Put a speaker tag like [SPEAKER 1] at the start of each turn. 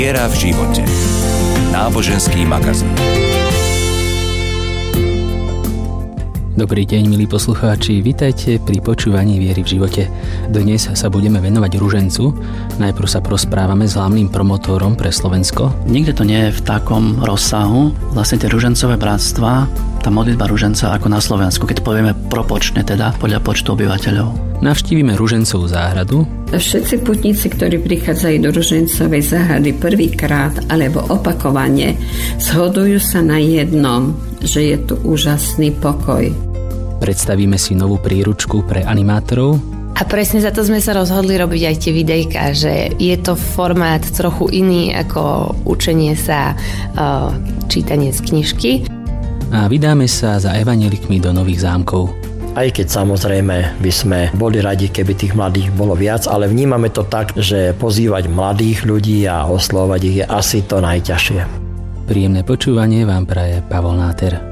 [SPEAKER 1] Viera v živote. Náboženský magazín.
[SPEAKER 2] Dobrý deň, milí poslucháči, vitajte pri počúvaní Viery v živote. Dnes sa budeme venovať ružencu. Najprv sa prosprávame s hlavným promotórom pre Slovensko.
[SPEAKER 3] Nikde to nie je v takom rozsahu. Vlastne tie ružencové bratstva, tá modlitba ruženca ako na Slovensku, keď povieme propočne teda podľa počtu obyvateľov.
[SPEAKER 2] Navštívime ružencovú záhradu.
[SPEAKER 4] Všetci putníci, ktorí prichádzajú do ružencovej záhrady prvýkrát alebo opakovane, zhodujú sa na jednom, že je tu úžasný pokoj.
[SPEAKER 2] Predstavíme si novú príručku pre animátorov.
[SPEAKER 5] A presne za to sme sa rozhodli robiť aj tie videjka, že je to formát trochu iný ako učenie sa, čítanie z knižky.
[SPEAKER 2] A vydáme sa za evanjelikmi do Nových Zámkov.
[SPEAKER 6] Aj keď samozrejme by sme boli radi, keby tých mladých bolo viac, ale vnímame to tak, že pozývať mladých ľudí a oslovať ich je asi to najťažšie.
[SPEAKER 2] Príjemné počúvanie vám praje Pavol Náter.